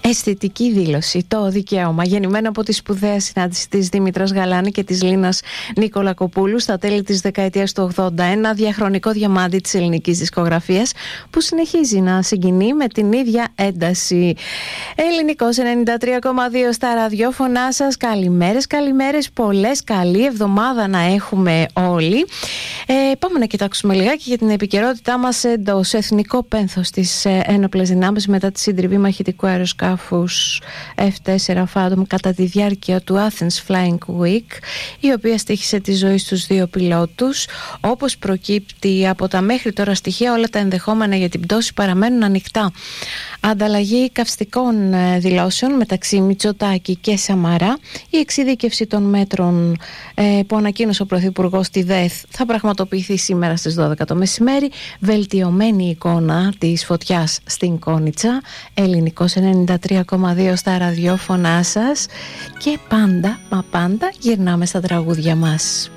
Αισθητική δήλωση, το δικαίωμα, γεννημένο από τη σπουδαία συνάντηση της Δήμητρας Γαλάνη και της Λίνας Νικολακοπούλου στα τέλη της δεκαετίας του 80, ένα διαχρονικό διαμάντι της ελληνικής δισκογραφίας που συνεχίζει να συγκινεί με την ίδια ένταση. Ελληνικός 93,2 στα ραδιόφωνά σας. Καλημέρες, πολλές, καλή εβδομάδα να έχουμε όλοι. Πάμε να κοιτάξουμε λιγάκι για την επικαιρότητά μας εντός. Εθνικό πένθος στις ένοπλες δυνάμεις μετά τη συντριβή μαχητικού αεροσκάφους F4 Phantom κατά τη διάρκεια του Athens Flying Week, η οποία στοίχησε τη ζωή στους δύο πιλότους. Όπως προκύπτει από τα μέχρι τώρα στοιχεία, όλα τα ενδεχόμενα για την πτώση παραμένουν ανοιχτά. Ανταλλαγή καυστικών δηλώσεων μεταξύ Μητσοτάκη και Σαμαρά. Η εξειδίκευση των μέτρων που ανακοίνωσε ο Πρωθυπουργός στη ΔΕΘ θα πραγματοποιηθεί σήμερα στις 12 το μεσημέρι. Βελτιωμένη εικόνα της φωτιάς στην Κόνιτσα. Ελληνικός 93,2 στα ραδιόφωνά σας. Και πάντα, μα πάντα, γυρνάμε στα τραγούδια μας.